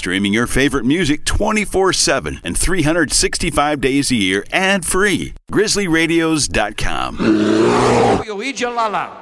Streaming your favorite music 24/7 and 365 days a year ad-free. GrizzlyRadios.com. Ouija Lala.